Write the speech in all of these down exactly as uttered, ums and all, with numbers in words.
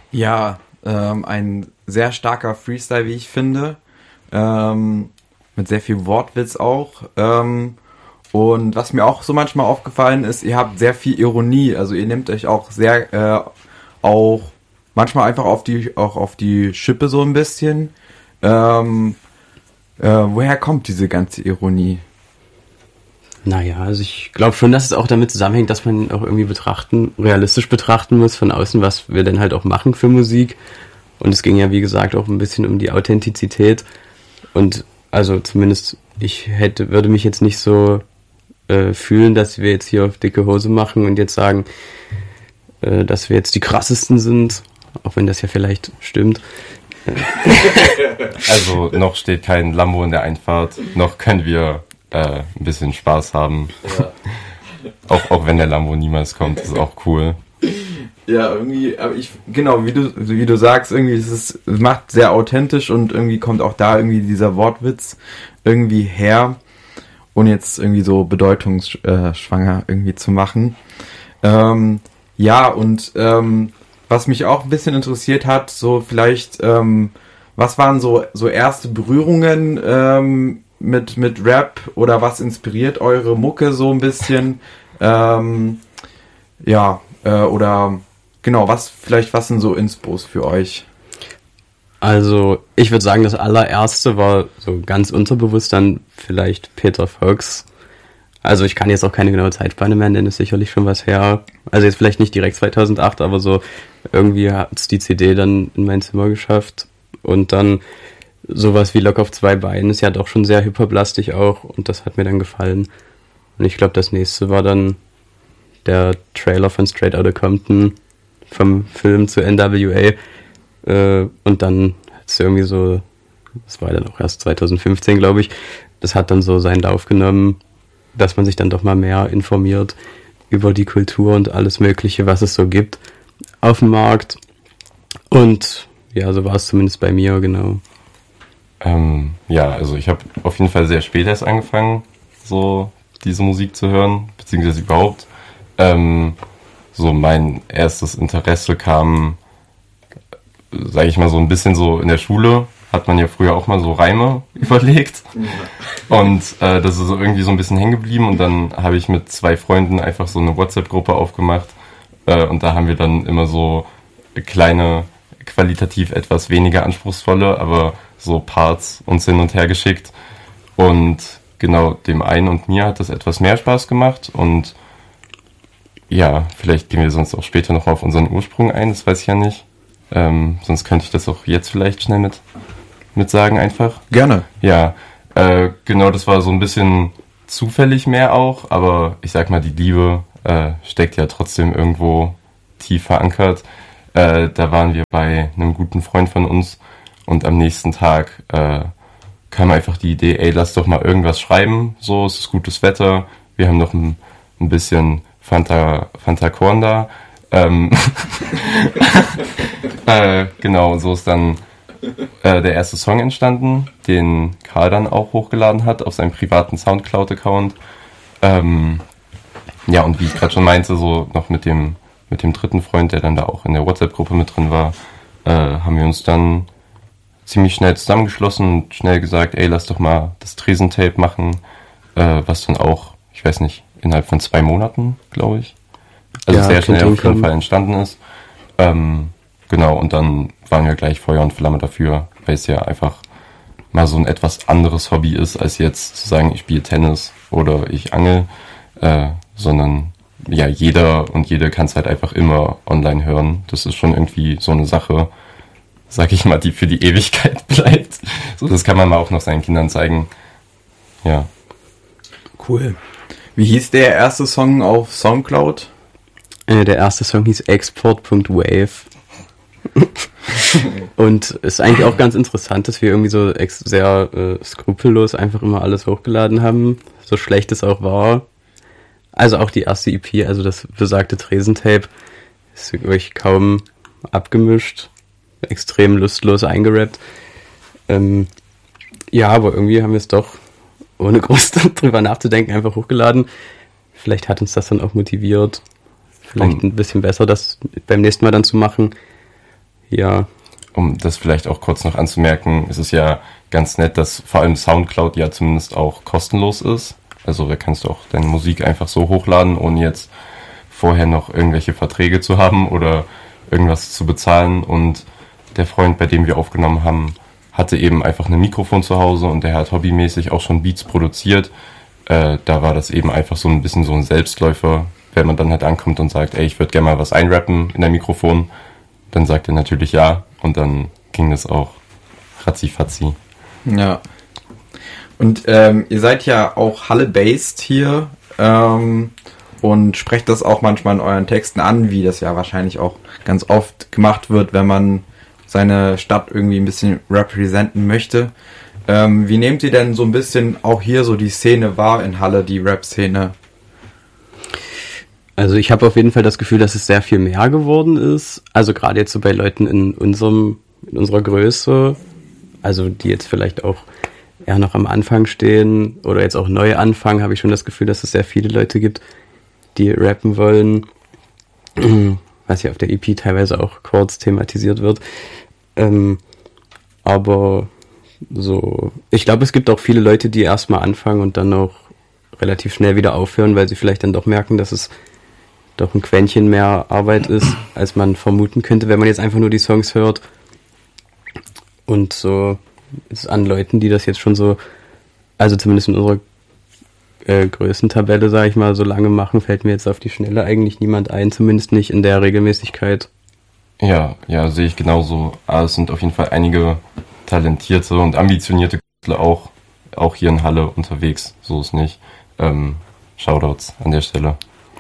Ja, ähm, ein sehr starker Freestyle, wie ich finde. Ähm, mit sehr viel Wortwitz auch. Ähm, und was mir auch so manchmal aufgefallen ist, ihr habt sehr viel Ironie. Also ihr nehmt euch auch sehr, äh, auch manchmal einfach auf die, auch auf die Schippe so ein bisschen. Ähm, äh, woher kommt diese ganze Ironie? Naja, also ich glaube schon, dass es auch damit zusammenhängt, dass man auch irgendwie betrachten, realistisch betrachten muss von außen, was wir denn halt auch machen für Musik. Und es ging ja, wie gesagt, auch ein bisschen um die Authentizität. Und also zumindest ich hätte, würde mich jetzt nicht so äh, fühlen, dass wir jetzt hier auf dicke Hose machen und jetzt sagen, äh, dass wir jetzt die krassesten sind, auch wenn das ja vielleicht stimmt. Also noch steht kein Lambo in der Einfahrt, noch können wir äh, ein bisschen Spaß haben. Ja. auch, auch wenn der Lambo niemals kommt, ist auch cool. Ja, irgendwie, aber ich, genau, wie du, wie du sagst, irgendwie ist es, es macht sehr authentisch und irgendwie kommt auch da irgendwie dieser Wortwitz irgendwie her, ohne jetzt irgendwie so bedeutungsschwanger irgendwie zu machen. Ähm, ja, und ähm, was mich auch ein bisschen interessiert hat, so vielleicht, ähm, was waren so, so erste Berührungen ähm, mit, mit Rap oder was inspiriert eure Mucke so ein bisschen? Ähm, ja, äh, oder genau, was vielleicht, was sind so Inspos für euch? Also ich würde sagen, das allererste war so ganz unterbewusst dann vielleicht Peter Fox. Also ich kann jetzt auch keine genaue Zeitspanne mehr nennen, ist sicherlich schon was her. Also jetzt vielleicht nicht direkt zweitausendacht, aber so irgendwie hat es die C D dann in mein Zimmer geschafft. Und dann sowas wie Lock auf zwei Beinen ist ja doch schon sehr hip-hop-lastig auch und das hat mir dann gefallen. Und ich glaube, das nächste war dann der Trailer von Straight Outta Compton vom Film zu N W A. Äh, und dann hat es irgendwie so, das war dann auch erst zweitausendfünfzehn, glaube ich, das hat dann so seinen Lauf genommen, dass man sich dann doch mal mehr informiert über die Kultur und alles Mögliche, was es so gibt auf dem Markt. Und ja, so war es zumindest bei mir, genau. Ähm, ja, also ich habe auf jeden Fall sehr spät erst angefangen, so diese Musik zu hören, beziehungsweise überhaupt. Ähm, so mein erstes Interesse kam, sage ich mal, so ein bisschen so in der Schule. Hat man ja früher auch mal so Reime überlegt. Und äh, das ist irgendwie so ein bisschen hängen geblieben. Und dann habe ich mit zwei Freunden einfach so eine WhatsApp-Gruppe aufgemacht. Äh, und da haben wir dann immer so kleine, qualitativ etwas weniger anspruchsvolle, aber so Parts uns hin und her geschickt. Und genau dem einen und mir hat das etwas mehr Spaß gemacht. Und ja, vielleicht gehen wir sonst auch später noch mal auf unseren Ursprung ein. Das weiß ich ja nicht. Ähm, sonst könnte ich das auch jetzt vielleicht schnell mit mit sagen einfach. Gerne. Ja, äh, genau, das war so ein bisschen zufällig mehr auch, aber ich sag mal, die Liebe äh, steckt ja trotzdem irgendwo tief verankert. Äh, da waren wir bei einem guten Freund von uns und am nächsten Tag äh, kam einfach die Idee, ey, lass doch mal irgendwas schreiben, so, es ist gutes Wetter, wir haben noch ein, ein bisschen Fanta, Fanta Korn da. Ähm äh, genau, so ist dann äh, der erste Song entstanden, den Karl dann auch hochgeladen hat auf seinem privaten Soundcloud-Account. Ähm, ja, und wie ich gerade schon meinte, so noch mit dem mit dem dritten Freund, der dann da auch in der WhatsApp-Gruppe mit drin war, äh, haben wir uns dann ziemlich schnell zusammengeschlossen und schnell gesagt, ey, lass doch mal das Tresentape machen, äh, was dann auch, ich weiß nicht, innerhalb von zwei Monaten, glaube ich, also ja, sehr schnell auf jeden Fall entstanden ist. Ähm, genau, und dann waren wir gleich Feuer und Flamme dafür, weil es ja einfach mal so ein etwas anderes Hobby ist, als jetzt zu sagen, ich spiele Tennis oder ich angel, äh, sondern ja, jeder und jede kann es halt einfach immer online hören. Das ist schon irgendwie so eine Sache, sag ich mal, die für die Ewigkeit bleibt. So, das kann man mal auch noch seinen Kindern zeigen. Ja. Cool. Wie hieß der erste Song auf Soundcloud? Äh, der erste Song hieß export Punkt wave. Und ist eigentlich auch ganz interessant, dass wir irgendwie so ex- sehr äh, skrupellos einfach immer alles hochgeladen haben, so schlecht es auch war. Also auch die erste E P, also das besagte Tresentape, ist wirklich kaum abgemischt, extrem lustlos eingerappt. Ähm, ja, aber irgendwie haben wir es doch, ohne groß drüber nachzudenken, einfach hochgeladen. Vielleicht hat uns das dann auch motiviert, vielleicht ein bisschen besser, das beim nächsten Mal dann zu machen. Ja. Um das vielleicht auch kurz noch anzumerken, ist es ja ganz nett, dass vor allem Soundcloud ja zumindest auch kostenlos ist. Also da kannst du auch deine Musik einfach so hochladen, ohne jetzt vorher noch irgendwelche Verträge zu haben oder irgendwas zu bezahlen. Und der Freund, bei dem wir aufgenommen haben, hatte eben einfach ein Mikrofon zu Hause und der hat hobbymäßig auch schon Beats produziert. Äh, da war das eben einfach so ein bisschen so ein Selbstläufer, wenn man dann halt ankommt und sagt, ey, ich würde gerne mal was einrappen in der Mikrofon, dann sagt er natürlich ja und dann ging das auch ratzi-fatzi. Ja. Und ähm, ihr seid ja auch Halle-based hier ähm, und sprecht das auch manchmal in euren Texten an, wie das ja wahrscheinlich auch ganz oft gemacht wird, wenn man seine Stadt irgendwie ein bisschen representen möchte. Ähm, wie nehmt ihr denn so ein bisschen auch hier so die Szene wahr in Halle, die Rap-Szene? Also ich habe auf jeden Fall das Gefühl, dass es sehr viel mehr geworden ist. Also gerade jetzt so bei Leuten in unserem, in unserer Größe, also die jetzt vielleicht auch eher noch am Anfang stehen oder jetzt auch neu anfangen, habe ich schon das Gefühl, dass es sehr viele Leute gibt, die rappen wollen, was ja auf der E P teilweise auch kurz thematisiert wird. Ähm, aber so, ich glaube, es gibt auch viele Leute, die erstmal anfangen und dann auch relativ schnell wieder aufhören, weil sie vielleicht dann doch merken, dass es doch ein Quäntchen mehr Arbeit ist, als man vermuten könnte, wenn man jetzt einfach nur die Songs hört. Und so ist an Leuten, die das jetzt schon so, also zumindest in unserer äh, Größentabelle, sage ich mal, so lange machen, fällt mir jetzt auf die Schnelle eigentlich niemand ein, zumindest nicht in der Regelmäßigkeit. Ja, ja, sehe ich genauso. Aber es sind auf jeden Fall einige talentierte und ambitionierte Künstler auch, auch hier in Halle unterwegs. So ist nicht. Ähm, Shoutouts an der Stelle.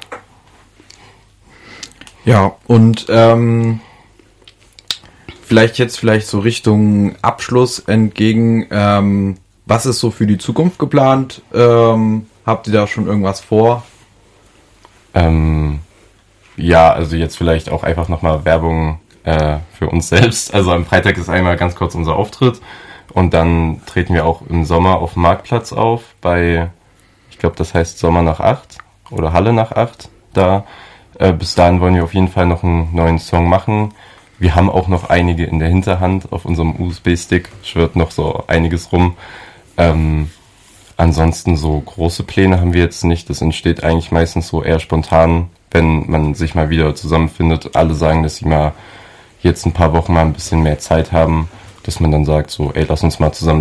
Ja, und ähm, vielleicht jetzt vielleicht so Richtung Abschluss entgegen, ähm, was ist so für die Zukunft geplant? Ähm, habt ihr da schon irgendwas vor? Ähm, ja, also jetzt vielleicht auch einfach nochmal Werbung äh, für uns selbst. Also am Freitag ist einmal ganz kurz unser Auftritt und dann treten wir auch im Sommer auf dem Marktplatz auf bei, ich glaube, das heißt Sommer nach acht oder Halle nach acht. Da äh, bis dahin wollen wir auf jeden Fall noch einen neuen Song machen. Wir haben auch noch einige in der Hinterhand auf unserem U S B-Stick, schwirrt noch so einiges rum. Ähm, ansonsten so große Pläne haben wir jetzt nicht. Das entsteht eigentlich meistens so eher spontan, wenn man sich mal wieder zusammenfindet. Alle sagen, dass sie mal jetzt ein paar Wochen mal ein bisschen mehr Zeit haben, dass man dann sagt so, ey, lass uns mal zusammen